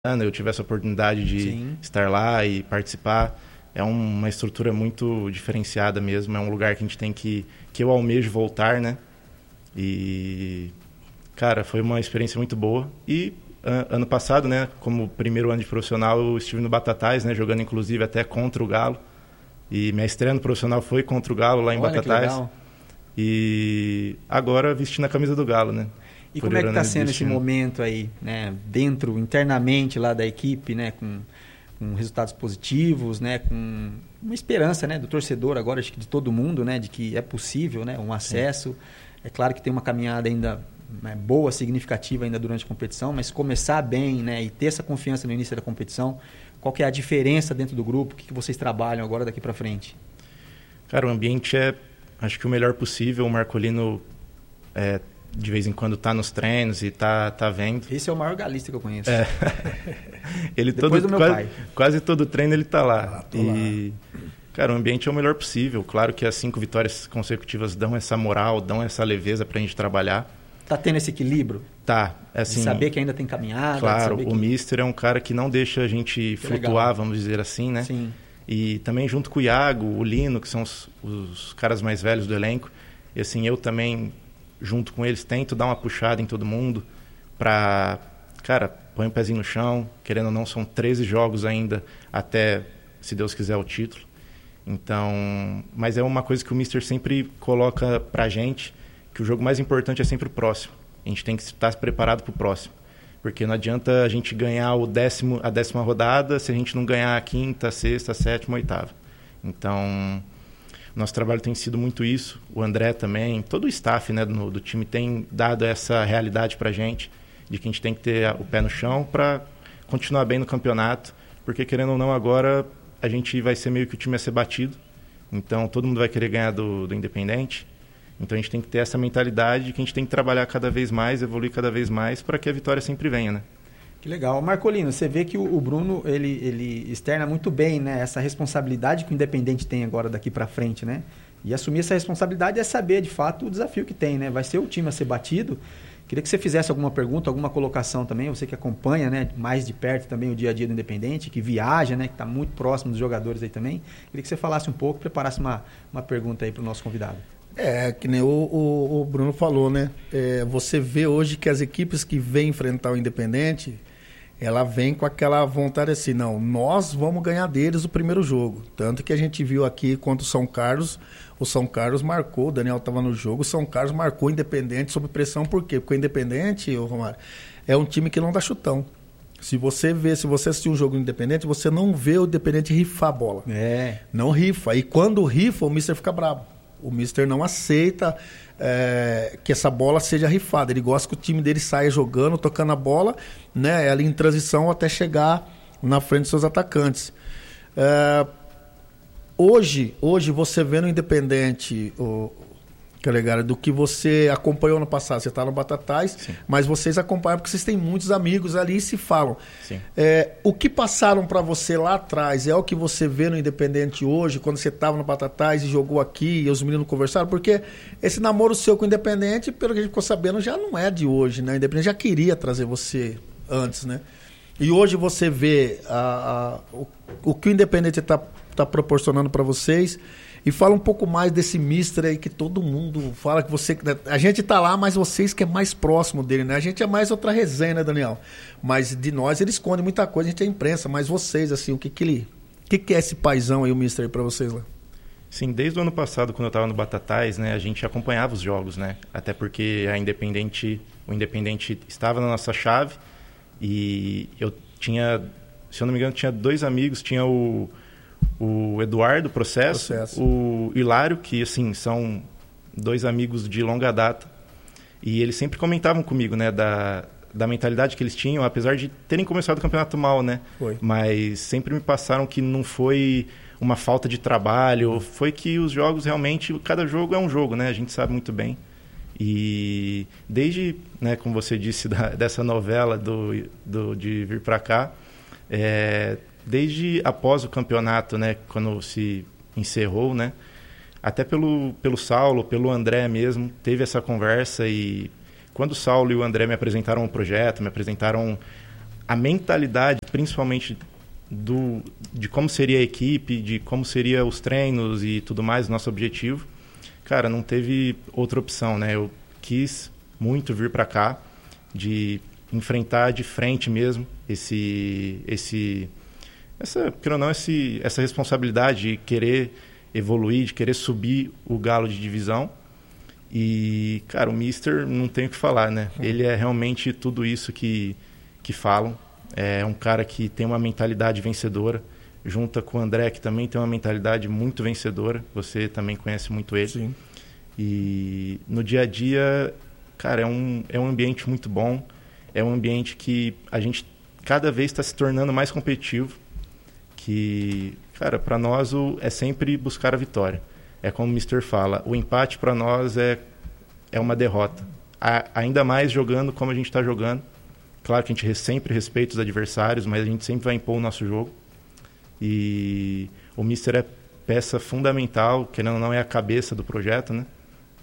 eu tive essa oportunidade de estar lá e participar. É uma estrutura muito diferenciada mesmo, é um lugar que a gente tem que eu almejo voltar, né? E, cara, foi uma experiência muito boa. E ano passado, né, como primeiro ano de profissional, eu estive no Batatais, né, jogando inclusive até contra o Galo. E minha estreia no profissional foi contra o Galo lá em Batatais. E agora vestindo a camisa do Galo, né? E como é que está sendo esse momento aí, né, dentro, internamente lá da equipe, né, com resultados positivos, né, com uma esperança, né, do torcedor agora, acho que de todo mundo, né, de que é possível, né, um acesso. Sim. É claro que tem uma caminhada ainda, né, boa, significativa ainda durante a competição, mas começar bem, né, e ter essa confiança no início da competição. Qual que é a diferença dentro do grupo? O que vocês trabalham agora daqui para frente? Cara, o ambiente é, acho que o melhor possível. O Marcolino de vez em quando tá nos treinos e tá vendo. Esse é o maior galista que eu conheço. Ele Depois do meu pai. Quase todo treino ele tá lá. Cara, o ambiente é o melhor possível. Claro que as 5 vitórias consecutivas dão essa moral, dão essa leveza pra gente trabalhar. Tá tendo esse equilíbrio? Tá. Assim, de saber que ainda tem caminhada. Claro, o Mister é um cara que não deixa a gente flutuar, legal. Vamos dizer assim, né? Sim. E também junto com o Iago, o Lino, que são os caras mais velhos do elenco. E assim, eu também, junto com eles, tento dar uma puxada em todo mundo pra... Cara, põe o pezinho no chão. Querendo ou não, são 13 jogos ainda até, se Deus quiser, o título. Então... Mas é uma coisa que o Mister sempre coloca pra gente, que o jogo mais importante é sempre o próximo. A gente tem que estar preparado pro próximo. Porque não adianta a gente ganhar a 10ª rodada se a gente não ganhar a 5ª, 6ª, 7ª, 8ª. Então... Nosso trabalho tem sido muito isso. O André também, todo o staff, né, do time tem dado essa realidade pra gente, de que a gente tem que ter o pé no chão para continuar bem no campeonato, porque querendo ou não agora a gente vai ser meio que o time a ser batido, então todo mundo vai querer ganhar do Independente, então a gente tem que ter essa mentalidade de que a gente tem que trabalhar cada vez mais, evoluir cada vez mais para que a vitória sempre venha, né? Que legal. Marcolino, você vê que o Bruno, ele externa muito bem, né, essa responsabilidade que o Independente tem agora daqui para frente, né? E assumir essa responsabilidade é saber, de fato, o desafio que tem, né? Vai ser o time a ser batido. Queria que você fizesse alguma pergunta, alguma colocação também, você que acompanha, né, mais de perto também o dia a dia do Independente, que viaja, né, que está muito próximo dos jogadores aí também. Queria que você falasse um pouco, preparasse uma pergunta aí para o nosso convidado. Que nem o Bruno falou, né? Você vê hoje que as equipes que vêm enfrentar o Independente... ela vem com aquela vontade assim, não, nós vamos ganhar deles o primeiro jogo. Tanto que a gente viu aqui contra o São Carlos marcou, o Daniel estava no jogo, o São Carlos marcou o Independente sob pressão. Por quê? Porque o Independente, Romário, é um time que não dá chutão. Se você assistir um jogo Independente, você não vê o Independente rifar a bola. Não rifa. E quando rifa, o Mister fica bravo. O Mister não aceita que essa bola seja rifada. Ele gosta que o time dele saia jogando, tocando a bola, né, ali em transição até chegar na frente dos seus atacantes. Hoje você vê no Independente, do que você acompanhou no passado. Você está no Batatais, sim, mas vocês acompanham porque vocês têm muitos amigos ali e se falam. Sim. O que passaram para você lá atrás é o que você vê no Independente hoje, quando você estava no Batatais e jogou aqui e os meninos conversaram? Porque esse namoro seu com o Independente, pelo que a gente ficou sabendo, já não é de hoje, né? O Independente já queria trazer você antes, né? E hoje você vê o que o Independente está proporcionando para vocês. E fala um pouco mais desse Mister aí, que todo mundo fala que você... A gente tá lá, mas vocês que é mais próximo dele, né? A gente é mais outra resenha, né, Daniel? Mas de nós ele esconde muita coisa, a gente é imprensa. Mas vocês, assim, o que é esse paizão aí, o Mister, aí pra vocês lá? Sim, desde o ano passado, quando eu estava no Batatais, né, a gente acompanhava os jogos, né? Até porque o Independente estava na nossa chave e eu tinha, se eu não me engano, tinha 2 amigos, tinha o Eduardo Processo, o Hilário, que assim são 2 amigos de longa data, e eles sempre comentavam comigo, né, da mentalidade que eles tinham, apesar de terem começado o campeonato mal, né? Mas sempre me passaram que não foi uma falta de trabalho, foi que os jogos realmente, cada jogo é um jogo, né? A gente sabe muito bem. E desde, né, como você disse, dessa novela de vir para cá, desde após o campeonato, né, quando se encerrou, né, até pelo Saulo, pelo André mesmo, teve essa conversa. E quando o Saulo e o André me apresentaram o projeto, me apresentaram a mentalidade, principalmente de como seria a equipe, de como seriam os treinos e tudo mais, nosso objetivo, cara, não teve outra opção, né? Eu quis muito vir para cá, de enfrentar de frente mesmo essa responsabilidade de querer evoluir, de querer subir o Galo de divisão. E, cara, o Mister não tem o que falar, né? Ele é realmente tudo isso que falam. É um cara que tem uma mentalidade vencedora, junta com o André, que também tem uma mentalidade muito vencedora. Você também conhece muito ele. Sim. E no dia a dia, cara, é um ambiente muito bom. É um ambiente que a gente cada vez está se tornando mais competitivo. Que, cara, para nós é sempre buscar a vitória. É como o Mister fala, o empate para nós é uma derrota. Ainda mais jogando como a gente está jogando. Claro que a gente sempre respeita os adversários, mas a gente sempre vai impor o nosso jogo. E o Mister é peça fundamental, querendo ou não, é a cabeça do projeto, né?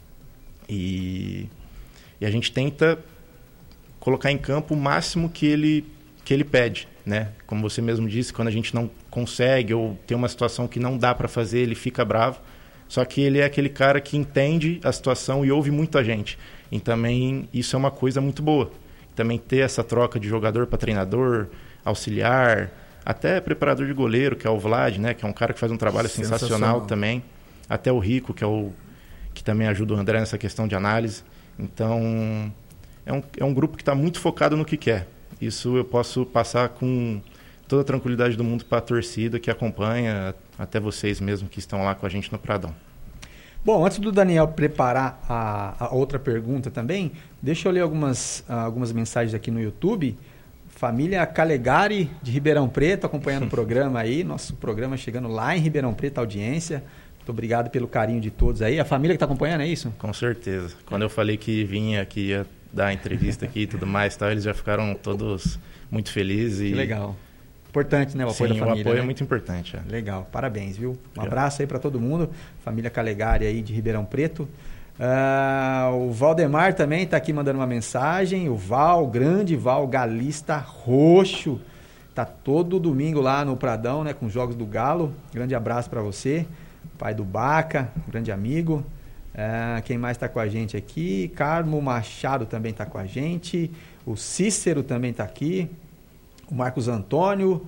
E a gente tenta colocar em campo o máximo que ele pede, né? Como você mesmo disse, quando a gente não consegue ou tem uma situação que não dá para fazer, ele fica bravo. Só que ele é aquele cara que entende a situação e ouve muito a gente. E também isso é uma coisa muito boa. Também ter essa troca de jogador para treinador, auxiliar, até preparador de goleiro, que é o Vlad, né? Que é um cara que faz um trabalho sensacional também. Até o Rico, que também ajuda o André nessa questão de análise. Então, é um grupo que está muito focado no que quer. Isso eu posso passar com toda a tranquilidade do mundo para a torcida que acompanha, até vocês mesmo que estão lá com a gente no Pradão. Bom, antes do Daniel preparar a outra pergunta também, deixa eu ler algumas mensagens aqui no YouTube. Família Calegari de Ribeirão Preto acompanhando o programa aí, nosso programa chegando lá em Ribeirão Preto, audiência. Muito obrigado pelo carinho de todos aí. A família que está acompanhando, é isso? Com certeza. Quando eu falei que vinha, que ia dar a entrevista aqui e tudo mais, tal, eles já ficaram todos muito felizes. Que legal. Importante, né? O apoio da família. O apoio, né? É muito importante. É. Legal, parabéns, viu? Um abraço aí para todo mundo. Família Calegari aí de Ribeirão Preto. O Valdemar também está aqui mandando uma mensagem. O grande Val Galista Roxo. Tá todo domingo lá no Pradão, né? Com os Jogos do Galo. Grande abraço para você. Pai do Baca, grande amigo. Quem mais está com a gente aqui? Carmo Machado também está com a gente. O Cícero também está aqui. O Marcos Antônio.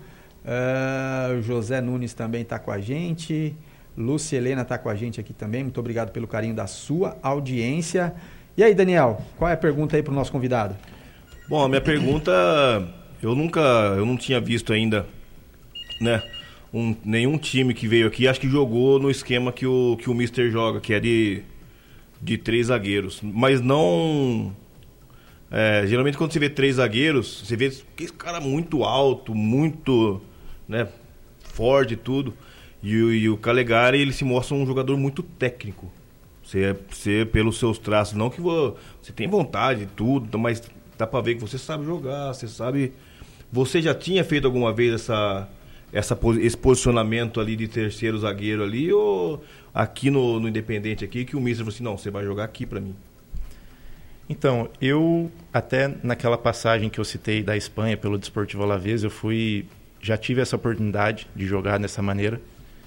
O José Nunes também está com a gente. Lúcia Helena está com a gente aqui também. Muito obrigado pelo carinho da sua audiência. E aí, Daniel, qual é a pergunta aí para o nosso convidado? Bom, a minha pergunta, eu não tinha visto ainda, né? Nenhum time que veio aqui, acho que jogou no esquema que o Mister joga, que é de 3 zagueiros. Mas não... geralmente quando você vê 3 zagueiros, você vê esse cara muito alto, muito, né, forte e tudo. E o Calegari, ele se mostra um jogador muito técnico. Você pelos seus traços, não que você tem vontade e tudo, mas dá pra ver que você sabe jogar, você sabe... Você já tinha feito alguma vez esse posicionamento ali de terceiro zagueiro ali, ou aqui no Independente aqui, que o Mister falou assim, não, você vai jogar aqui pra mim? Então, eu até naquela passagem que eu citei da Espanha pelo Desportivo Alavés, já tive essa oportunidade de jogar dessa maneira.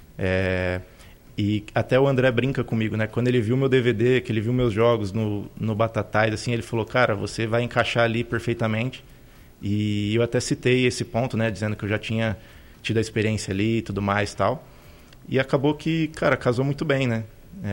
E até o André brinca comigo, né? Quando ele viu meu DVD, que ele viu meus jogos no Batatais, assim, ele falou, cara, você vai encaixar ali perfeitamente. E eu até citei esse ponto, né? Dizendo que eu já tinha tido a experiência ali e tudo mais e tal. E acabou que, cara, casou muito bem, né?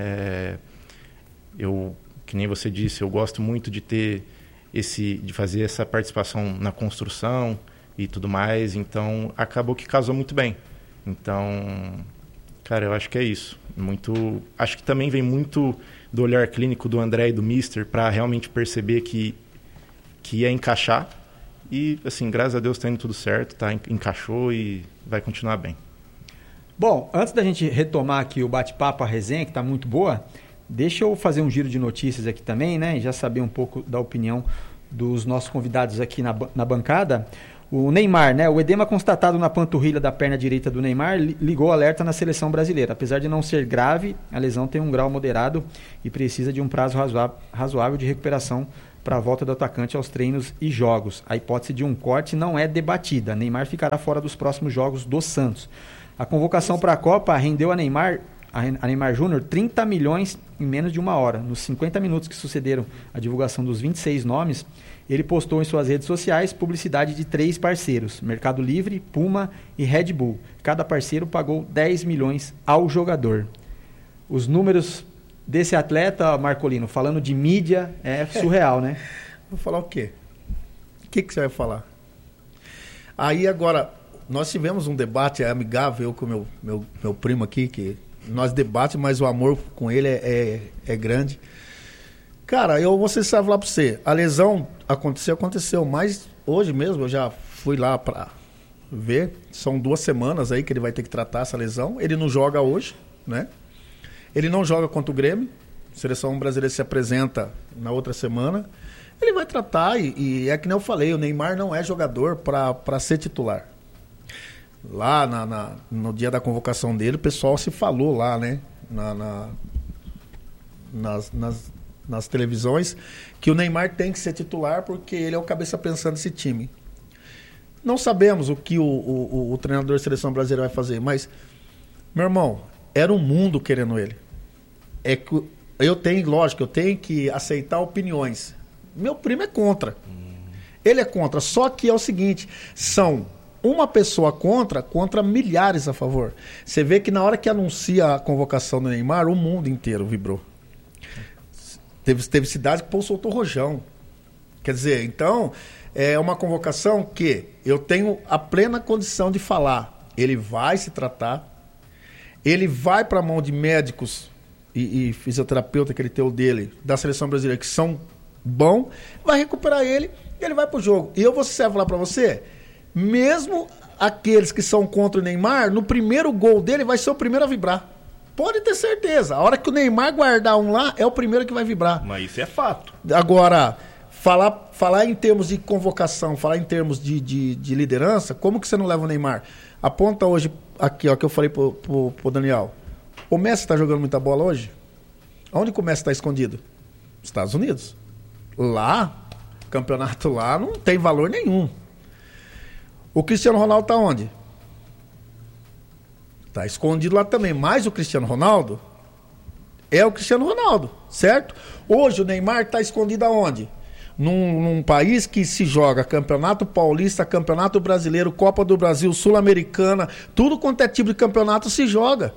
Que nem você disse, eu gosto muito de de fazer essa participação na construção e tudo mais. Então, acabou que casou muito bem. Então... Cara, eu acho que é isso. Acho que também vem muito do olhar clínico do André e do Mister para realmente perceber que ia encaixar. E, assim, graças a Deus está indo tudo certo, encaixou e vai continuar bem. Bom, antes da gente retomar aqui o bate-papo, a resenha, que está muito boa, deixa eu fazer um giro de notícias aqui também, né? E já saber um pouco da opinião dos nossos convidados aqui na bancada. O Neymar, né? O edema constatado na panturrilha da perna direita do Neymar ligou alerta na seleção brasileira. Apesar de não ser grave, a lesão tem um grau moderado e precisa de um prazo razoável de recuperação para a volta do atacante aos treinos e jogos. A hipótese de um corte não é debatida. Neymar ficará fora dos próximos jogos do Santos. A convocação para a Copa rendeu a Neymar Júnior 30 milhões em menos de uma hora. Nos 50 minutos que sucederam a divulgação dos 26 nomes, ele postou em suas redes sociais publicidade de 3 parceiros, Mercado Livre, Puma e Red Bull. Cada parceiro pagou 10 milhões ao jogador. Os números desse atleta, Marcolino, falando de mídia, é surreal, né? Vou falar o quê? O que você vai falar? Aí agora, nós tivemos um debate amigável, eu com meu primo aqui, que nós debatemos, mas o amor com ele é grande. Cara, eu vou ser sincero falar pra você, a lesão aconteceu, mas hoje mesmo eu já fui lá pra ver, são 2 semanas aí que ele vai ter que tratar essa lesão, ele não joga hoje, né? Ele não joga contra o Grêmio, a seleção brasileira se apresenta na outra semana, ele vai tratar e é que nem eu falei, o Neymar não é jogador para ser titular. Lá no dia da convocação dele, o pessoal se falou lá, né? Nas televisões, que o Neymar tem que ser titular porque ele é o cabeça pensante desse time. Não sabemos o que o treinador da seleção brasileira vai fazer, mas, meu irmão, era um mundo querendo ele. É que eu tenho que aceitar opiniões. Meu primo é contra. Ele é contra. Só que é o seguinte, são uma pessoa contra milhares a favor. Você vê que na hora que anuncia a convocação do Neymar, o mundo inteiro vibrou. Teve cidade que soltou rojão. Quer dizer, então, é uma convocação que eu tenho a plena condição de falar. Ele vai se tratar, ele vai para a mão de médicos e fisioterapeuta que ele tem o dele, da seleção brasileira, que são bons, vai recuperar ele e ele vai pro jogo. E eu vou falar para você, mesmo aqueles que são contra o Neymar, no primeiro gol dele vai ser o primeiro a vibrar. Pode ter certeza. A hora que o Neymar guardar um lá, é o primeiro que vai vibrar. Mas isso é fato. Agora, falar em termos de convocação, falar em termos de liderança, como que você não leva o Neymar? Aponta hoje, aqui, ó, que eu falei pro Daniel. O Messi tá jogando muita bola hoje? Onde que o Messi tá escondido? Estados Unidos. Lá, campeonato lá, não tem valor nenhum. O Cristiano Ronaldo tá onde? Tá escondido lá também. Mas o Cristiano Ronaldo é o Cristiano Ronaldo, certo? Hoje o Neymar tá escondido aonde? Num país que se joga Campeonato Paulista, Campeonato Brasileiro, Copa do Brasil, Sul-Americana, tudo quanto é tipo de campeonato se joga.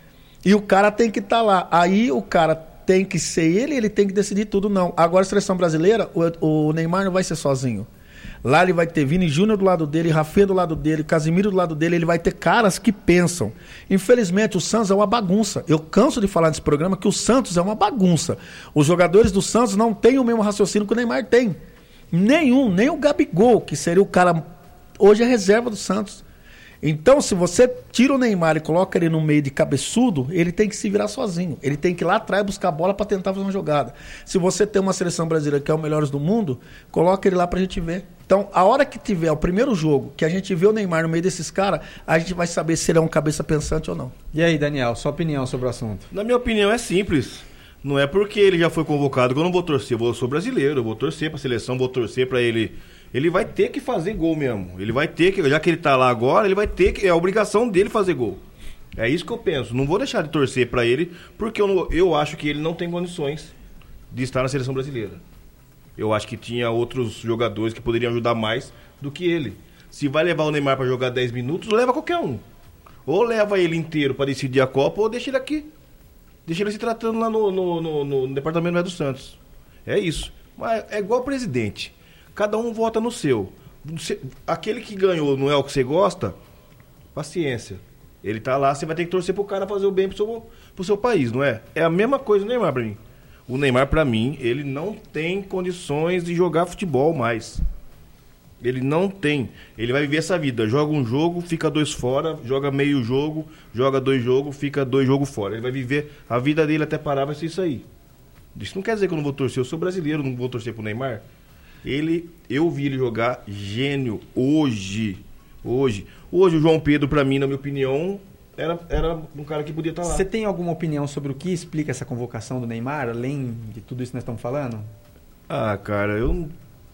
E o cara tem que estar lá. Aí o cara tem que ser ele tem que decidir tudo, não. Agora a seleção brasileira, o Neymar não vai ser sozinho. Lá ele vai ter Vini Júnior do lado dele, Rafinha do lado dele, Casemiro do lado dele, ele vai ter caras que pensam. Infelizmente, o Santos é uma bagunça. Eu canso de falar nesse programa que o Santos é uma bagunça. Os jogadores do Santos não têm o mesmo raciocínio que o Neymar tem. Nenhum, nem o Gabigol, que seria o cara, hoje é reserva do Santos. Então, se você tira o Neymar e coloca ele no meio de cabeçudo, ele tem que se virar sozinho. Ele tem que ir lá atrás buscar a bola para tentar fazer uma jogada. Se você tem uma seleção brasileira que é o melhor do mundo, coloca ele lá pra gente ver. Então, a hora que tiver o primeiro jogo, que a gente vê o Neymar no meio desses caras, a gente vai saber se ele é um cabeça pensante ou não. E aí, Daniel, sua opinião sobre o assunto? Na minha opinião é simples. Não é porque ele já foi convocado que eu não vou torcer. Eu sou brasileiro, eu vou torcer pra seleção, vou torcer pra ele. Ele vai ter que fazer gol mesmo. Ele vai ter que, já que ele tá lá agora, ele vai ter que, é a obrigação dele fazer gol. É isso que eu penso. Não vou deixar de torcer pra ele, porque eu acho que ele não tem condições de estar na seleção brasileira. Eu acho que tinha outros jogadores que poderiam ajudar mais do que ele. Se vai levar o Neymar pra jogar 10 minutos, leva qualquer um. Ou leva ele inteiro pra decidir a Copa, ou deixa ele aqui. Deixa ele se tratando lá no departamento do Santos. É isso. Mas é igual presidente. Cada um vota no seu. Aquele que ganhou não é o que você gosta, paciência. Ele tá lá, você vai ter que torcer pro cara fazer o bem pro seu país, não é? É a mesma coisa o Neymar pra mim. O Neymar, pra mim, ele não tem condições de jogar futebol mais. Ele não tem. Ele vai viver essa vida. Joga um jogo, fica 2 fora. Joga meio jogo, joga 2 jogos, fica 2 jogos fora. Ele vai viver a vida dele até parar, vai ser isso aí. Isso não quer dizer que eu não vou torcer. Eu sou brasileiro, não vou torcer pro Neymar. Eu vi ele jogar gênio hoje. Hoje o João Pedro, pra mim, na minha opinião, era um cara que podia estar lá. Você tem alguma opinião sobre o que explica essa convocação do Neymar, além de tudo isso que nós estamos falando? Ah, cara, eu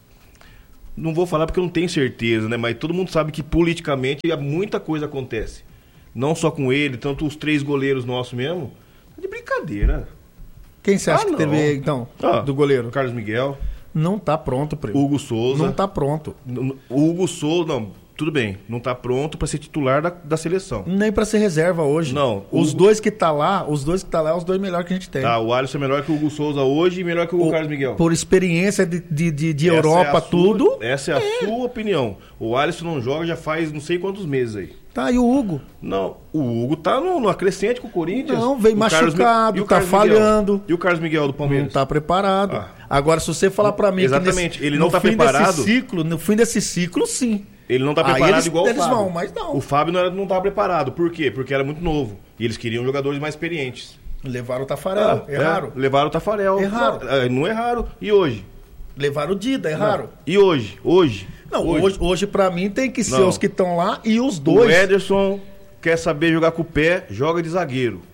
não vou falar porque eu não tenho certeza, né? Mas todo mundo sabe que politicamente muita coisa acontece. Não só com ele, tanto os 3 goleiros nossos mesmo. De brincadeira. Quem você acha que teve, então, do goleiro? Carlos Miguel. Não tá pronto, Primo. Hugo Souza. Não tá pronto. O Hugo Souza, não, tudo bem, não tá pronto para ser titular da seleção. Nem para ser reserva hoje. Não. Os dois que tá lá, os dois melhores que a gente tem. Tá, o Alisson é melhor que o Hugo Souza hoje e melhor que o Carlos Miguel. Por experiência de Europa, tudo. Essa é a sua opinião. O Alisson não joga já faz não sei quantos meses aí. Tá, e o Hugo? Não, o Hugo tá no crescente com o Corinthians. Não, vem machucado, tá falhando. E o Carlos Miguel do Palmeiras? Não tá preparado. Agora, se você falar pra mim exatamente, ele não tá preparado. No fim desse ciclo, sim. Ele não tá preparado igual o Fábio. Eles vão, mas não. O Fábio não tava preparado. Por quê? Porque era muito novo. E eles queriam jogadores mais experientes. Levaram o Tafarel, erraram. Levaram o Tafarel. Erraram. Não erraram. E hoje? Levaram o Dida, erraram. E hoje? Não, hoje pra mim tem que ser os que estão lá e os dois. O Ederson quer saber jogar com o pé, joga de zagueiro.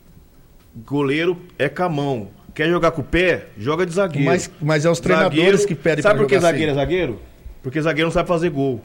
Goleiro é com a mão. Quer jogar com o pé, joga de zagueiro. Mas é os treinadores que pedem pra jogar. Sabe por que zagueiro é zagueiro? Porque zagueiro não sabe fazer gol.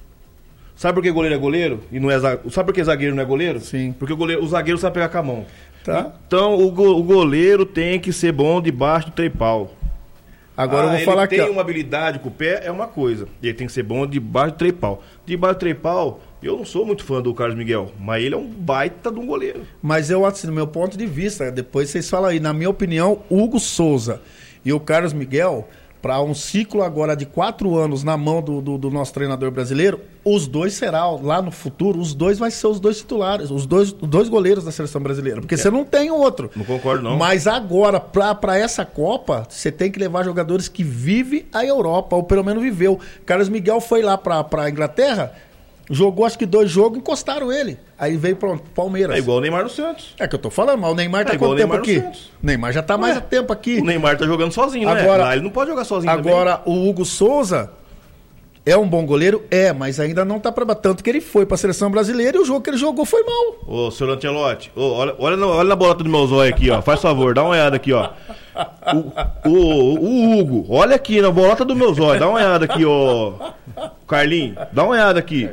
Sabe por que goleiro é goleiro? E não é zagueiro? Sabe por que zagueiro não é goleiro? Sim. Porque o zagueiro sabe pegar com a mão. Tá. Então o goleiro tem que ser bom debaixo do trepau. Agora eu vou falar aqui. Ele tem uma habilidade com o pé, é uma coisa. Ele tem que ser bom debaixo do trepau. Debaixo do trepau, eu não sou muito fã do Carlos Miguel, mas ele é um baita de um goleiro. Mas eu, assim, no meu ponto de vista, depois vocês falam aí, na minha opinião, Hugo Souza e o Carlos Miguel, para um ciclo agora de 4 anos na mão do nosso treinador brasileiro, os dois serão, lá no futuro, os dois vai ser os dois titulares, os dois goleiros da seleção brasileira, porque você não tem outro. Não concordo, não. Mas agora, para essa Copa, você tem que levar jogadores que vivem a Europa, ou pelo menos viveu. Carlos Miguel foi lá para a Inglaterra, jogou acho que 2 jogos, encostaram ele. Aí veio pro Palmeiras. É igual o Neymar no Santos. É que eu tô falando, mas o Neymar tá quanto tempo aqui? O Neymar já tá mais tempo aqui. O Neymar tá jogando sozinho, agora, né? Lá ele não pode jogar sozinho agora, também. O Hugo Souza é um bom goleiro? Mas ainda não tá pra... Tanto que ele foi pra seleção brasileira e o jogo que ele jogou foi mal. Ô, senhor Lancelotti, olha na bolota do meu zóio aqui, ó. Faz favor, dá uma olhada aqui, ó. O Hugo, olha aqui na bolota do meu zóio, dá uma olhada aqui, ó. Carlinhos, dá uma olhada aqui.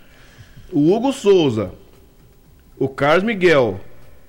O Hugo Souza, o Carlos Miguel,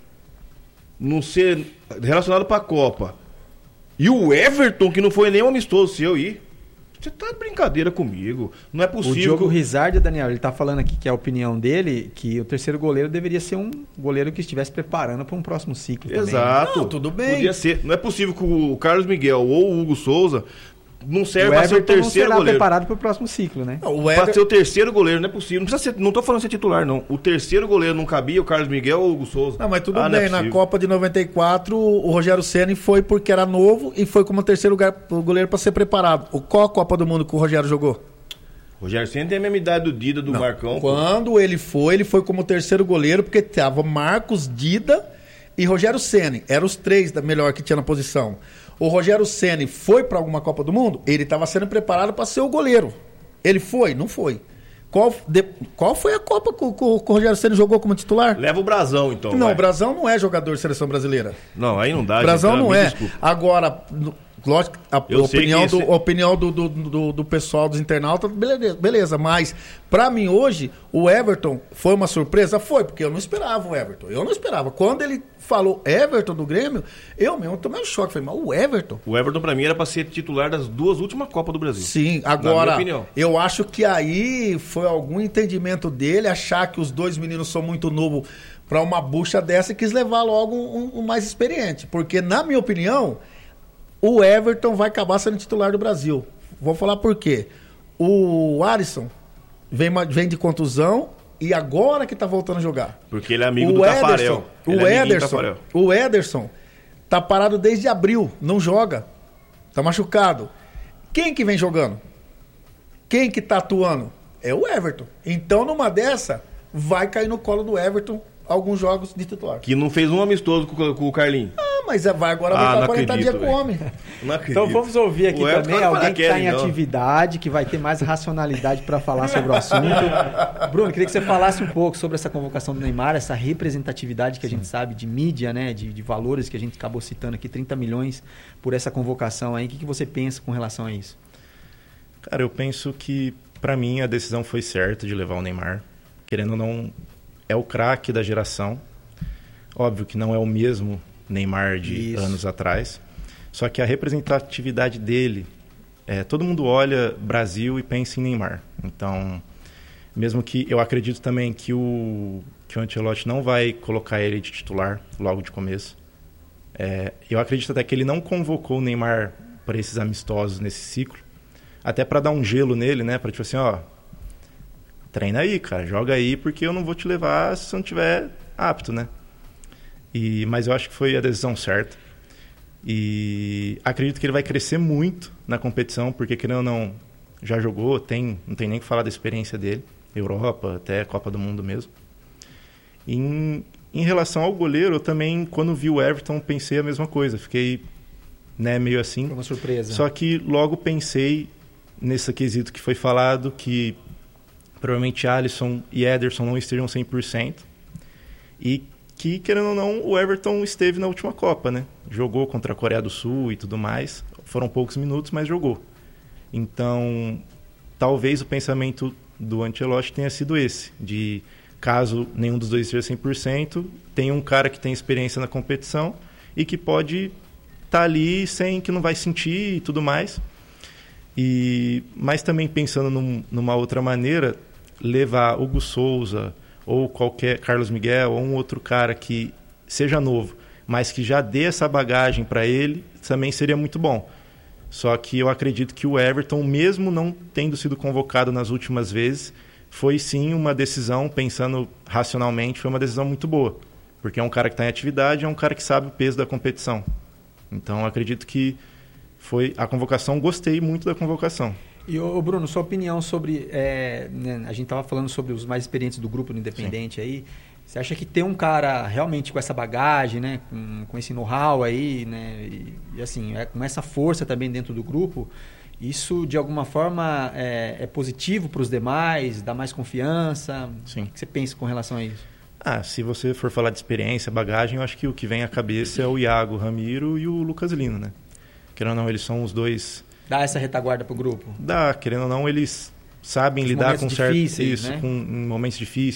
não ser relacionado pra Copa, e o Everton, que não foi nem um amistoso seu ir. Você tá de brincadeira comigo. Não é possível. O Diogo Rizardi, Daniel, ele tá falando aqui que é a opinião dele, que o terceiro goleiro deveria ser um goleiro que estivesse preparando para um próximo ciclo. Exato. Também. Não, tudo bem. Podia ser. Não é possível que o Carlos Miguel ou o Hugo Souza não serve para ser o terceiro não goleiro. Preparado para o próximo ciclo, né? Para ser o terceiro goleiro, não é possível. Não precisa ser, não tô falando ser titular, não. O terceiro goleiro não cabia o Carlos Miguel ou o Hugo Souza. Não, mas tudo bem. Na Copa de 94, o Rogério Ceni foi porque era novo e foi como terceiro goleiro para ser preparado. Qual a Copa do Mundo que o Rogério jogou? O Rogério Ceni tem a mesma idade do Dida, do Marcão. Quando ele foi como terceiro goleiro, porque tava Marcos, Dida e Rogério Ceni. Eram os 3 da melhor que tinha na posição. O Rogério Ceni foi para alguma Copa do Mundo? Ele estava sendo preparado para ser o goleiro. Ele foi? Não foi. Qual foi a Copa que o Rogério Ceni jogou como titular? Leva o Brasão, então. Não, o Brasão não é jogador de seleção brasileira. Não, aí não dá. Brasão não é. Desculpa. Agora, lógico, a opinião do pessoal dos internautas, beleza. Mas, para mim, hoje, o Everton foi uma surpresa? Foi, porque eu não esperava o Everton. Eu não esperava. Quando ele falou Everton do Grêmio, eu mesmo tomei um choque. Falei, mas o Everton? O Everton, pra mim, era pra ser titular das 2 últimas Copas do Brasil. Sim, agora, eu acho que aí foi algum entendimento dele, achar que os 2 meninos são muito novos pra uma bucha dessa e quis levar logo um mais experiente. Porque, na minha opinião, o Everton vai acabar sendo titular do Brasil. Vou falar por quê. O Alisson vem de contusão e agora que tá voltando a jogar. Porque ele é amigo do Tafarel. O Ederson tá parado desde abril, não joga. Tá machucado. Quem que vem jogando? Quem que tá atuando? É o Everton. Então, numa dessa, vai cair no colo do Everton alguns jogos de titular. Que não fez um amistoso com o Carlinhos. mas vai agora ficar 40 dias com o homem. Não acredito. Então vamos ouvir aqui também alguém que está em então. atividade, que vai ter mais racionalidade para falar sobre o assunto. Bruno, queria que você falasse um pouco sobre essa convocação do Neymar, essa representatividade que a gente sabe de mídia, né, de valores que a gente acabou citando aqui, 30 milhões por essa convocação aí. O que você pensa com relação a isso? Cara, eu penso que, para mim, a decisão foi certa de levar o Neymar. Querendo ou não, é o craque da geração. Óbvio que não é o mesmo Neymar de anos atrás. Só que a representatividade dele... todo mundo olha Brasil e pensa em Neymar. Então, mesmo que eu acredito também que o Ancelotti não vai colocar ele de titular logo de começo. Eu acredito até que ele não convocou o Neymar para esses amistosos nesse ciclo. Até para dar um gelo nele, né? Para tipo assim, treina aí, cara, joga aí, porque eu não vou te levar se você não estiver apto, né? Mas eu acho que foi a decisão certa. E acredito que ele vai crescer muito na competição, porque querendo ou não, já jogou, não tem nem que falar da experiência dele, Europa, até Copa do Mundo mesmo. Em relação ao goleiro, eu também, quando vi o Everton, pensei a mesma coisa. Fiquei, né, meio assim. Foi uma surpresa. Só que logo pensei nesse quesito que foi falado, que provavelmente Alisson e Ederson não estejam 100%. E que, querendo ou não, o Everton esteve na última Copa, né? Jogou contra a Coreia do Sul e tudo mais. Foram poucos minutos, mas jogou. Então, talvez o pensamento do Ancelotti tenha sido esse, de caso nenhum dos dois esteja 100%, tem um cara que tem experiência na competição e que pode estar ali sem que não vai sentir e tudo mais. Mas também pensando numa outra maneira, levar Hugo Souza ou qualquer Carlos Miguel ou um outro cara que seja novo, mas que já dê essa bagagem para ele, também seria muito bom. Só que eu acredito que o Everton, mesmo não tendo sido convocado nas últimas vezes, foi sim uma decisão, pensando racionalmente, foi uma decisão muito boa. Porque é um cara que está em atividade, é um cara que sabe o peso da competição. Então eu acredito que foi a convocação, gostei muito da convocação. E, Bruno, sua opinião sobre... né, a gente estava falando sobre os mais experientes do grupo do Independente. Sim. Aí. Você acha que ter um cara realmente com essa bagagem, né, com esse know-how aí, né, e assim, com essa força também dentro do grupo, isso de alguma forma é positivo para os demais, dá mais confiança? Sim. O que você pensa com relação a isso? Se você for falar de experiência, bagagem, eu acho que o que vem à cabeça é o Iago Ramiro e o Lucas Lino, né? Querendo ou não, eles são os dois... Dá essa retaguarda pro grupo? Dá, querendo ou não, eles sabem lidar com certos... Difíceis, isso, né? com momentos difíceis.